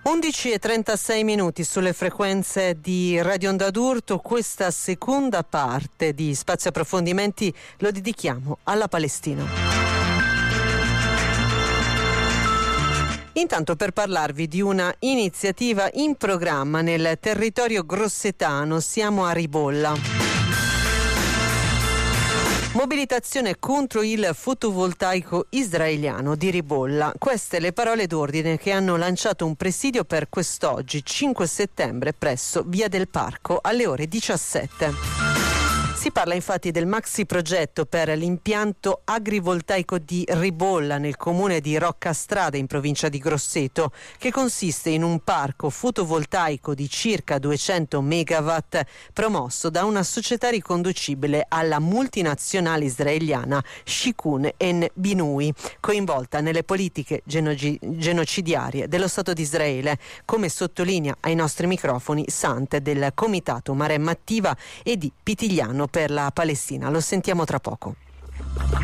11:36 sulle frequenze di Radio Onda d'Urto. Questa seconda parte di Spazio Approfondimenti lo dedichiamo alla Palestina. Intanto, per parlarvi di una iniziativa in programma nel territorio grossetano, siamo a Ribolla. Mobilitazione contro il fotovoltaico israeliano di Ribolla. Queste le parole d'ordine che hanno lanciato un presidio per quest'oggi, 5 settembre, presso Via del Parco alle ore 17. Si parla infatti del maxi progetto per l'impianto agrivoltaico di Ribolla nel comune di Roccastrada in provincia di Grosseto, che consiste in un parco fotovoltaico di circa 200 megawatt promosso da una società riconducibile alla multinazionale israeliana Shikun en Binui, coinvolta nelle politiche genocidarie dello Stato di Israele, come sottolinea ai nostri microfoni Sante del Comitato Maremma Attiva e di Pitigliano per la Palestina. Lo sentiamo tra poco.